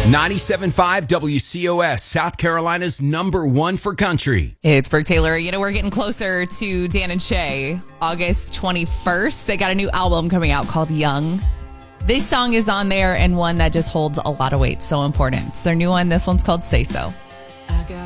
97.5 WCOS, South Carolina's #1 for country. It's Brooke Taylor. You know, we're getting closer to Dan and Shay. August 21st, they got a new album coming out called Young. This song is on there and one that just holds a lot of weight. So important. It's their new one. This one's called Say So.